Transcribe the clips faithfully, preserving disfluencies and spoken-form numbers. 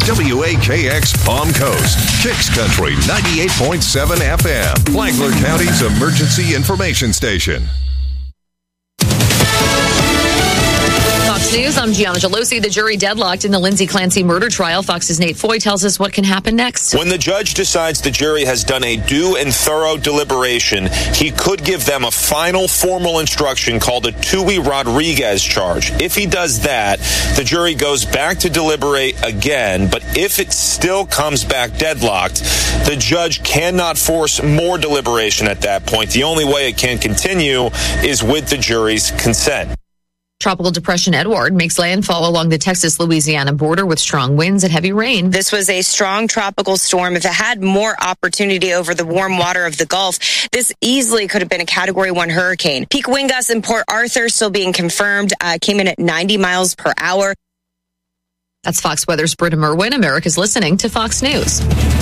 W A K X Palm Coast, Kicks Country ninety-eight point seven F M, Flagler County's emergency information station. Fox News, I'm Gianna Gelosi. The jury deadlocked in the Lindsay Clancy murder trial. Fox's Nate Foy tells us what can happen next. When the judge decides the jury has done a due and thorough deliberation, he could give them a final formal instruction called a Tui Rodriguez charge. If he does that, the jury goes back to deliberate again. But if it still comes back deadlocked, the judge cannot force more deliberation at that point. The only way it can continue is with the jury's consent. Tropical Depression Edward makes landfall along the Texas-Louisiana border with strong winds and heavy rain. This was a strong tropical storm. If it had more opportunity over the warm water of the Gulf, this easily could have been a Category one hurricane. Peak wind gusts in Port Arthur still being confirmed, uh, came in at ninety miles per hour. That's Fox Weather's Britta Merwin. America's listening to Fox News.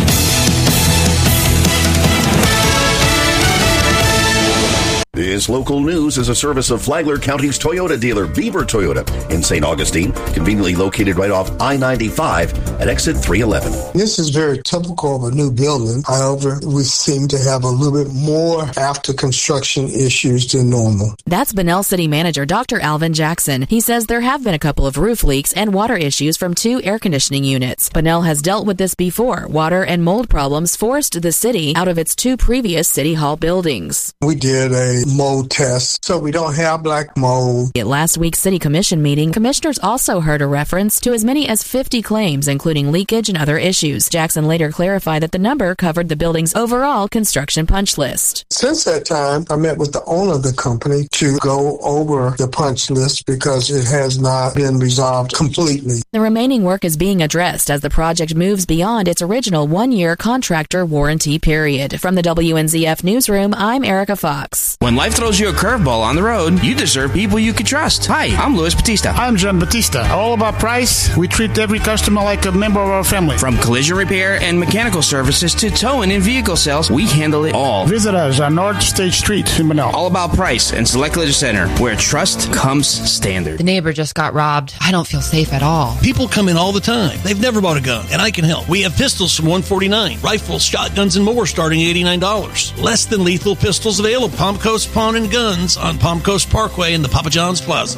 This local news is a service of Flagler County's Toyota dealer, Beaver Toyota, in Saint Augustine, conveniently located right off I ninety-five at exit three eleven. This is very typical of a new building. However, we seem to have a little bit more after construction issues than normal. That's Bunnell City Manager Doctor Alvin Jackson. He says there have been a couple of roof leaks and water issues from two air conditioning units. Bunnell has dealt with this before. Water and mold problems forced the city out of its two previous City Hall buildings. We did a mold test, so we don't have black mold. At last week's City Commission meeting, commissioners also heard a reference to as many as fifty claims, including leakage and other issues. Jackson later clarified that the number covered the building's overall construction punch list. Since that time, I met with the owner of the company to go over the punch list because it has not been resolved completely. The remaining work is being addressed as the project moves beyond its original one-year contractor warranty period. From the W N Z F Newsroom, I'm Erica Fox. When life throws you a curveball on the road, you deserve people you can trust. Hi, I'm Luis Batista. I'm John Batista. All about price. We treat every customer like a member of our family. From collision repair and mechanical services to towing and vehicle sales, we handle it all. Visit us on North State Street in Bunnell. All about price and Select Collision Center, where trust comes standard. The neighbor just got robbed. I don't feel safe at all. People come in all the time. They've never bought a gun, and I can help. We have pistols from one forty-nine, rifles, shotguns, and more starting at eighty-nine dollars. Less than lethal pistols available. Palm Coast Pawn and Guns on Palm Coast Parkway in the Papa John's Plaza.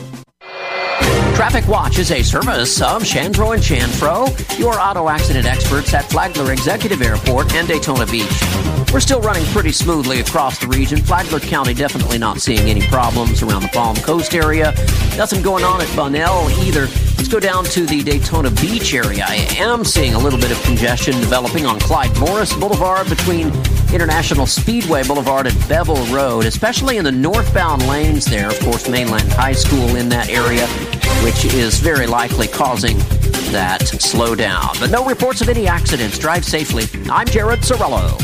Traffic Watch is a service of Chandro and Chanfro, your auto accident experts at Flagler Executive Airport and Daytona Beach. We're still running pretty smoothly across the region. Flagler County definitely not seeing any problems around the Palm Coast area. Nothing going on at Bunnell either. Let's go down to the Daytona Beach area. I am seeing a little bit of congestion developing on Clyde Morris Boulevard between International Speedway Boulevard and Bevel Road, especially in the northbound lanes there. Of course, Mainland High School in that area, which is very likely causing that slowdown. But no reports of any accidents. Drive safely. I'm Jared Sorello.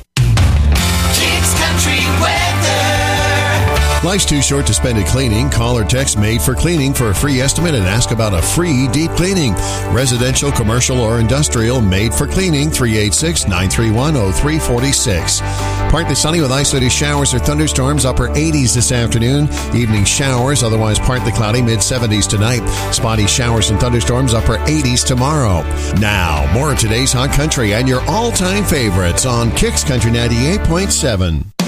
Kicks Country Weather. Life's too short to spend it cleaning. Call or text Made for Cleaning for a free estimate and ask about a free deep cleaning. Residential, commercial, or industrial, Made for Cleaning, three eight six, nine three one, oh three four six. Partly sunny with isolated showers or thunderstorms, upper eighties this afternoon. Evening showers, otherwise partly cloudy, mid seventies tonight. Spotty showers and thunderstorms, upper eighties tomorrow. Now, more of today's Hot Country and your all-time favorites on Kicks Country ninety-eight point seven.